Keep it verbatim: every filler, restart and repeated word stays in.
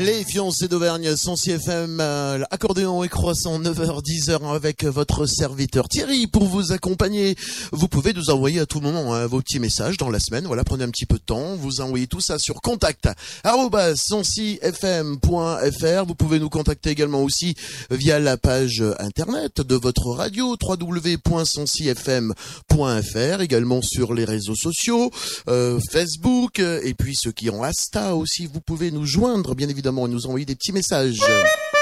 Les fiancés d'Auvergne, Sancy F M, euh, accordéon et croissant, neuf heures dix heures avec votre serviteur Thierry pour vous accompagner. Vous pouvez nous envoyer à tout moment hein, vos petits messages dans la semaine. Voilà, prenez un petit peu de temps. Vous envoyez tout ça sur contact arobase sancy f m point f r. Vous pouvez nous contacter également aussi via la page internet de votre radio w w w point sancy f m point f r. Également sur les réseaux sociaux, euh, Facebook et puis ceux qui ont Insta aussi. Vous pouvez nous joindre bien évidemment et nous envoyer des petits messages.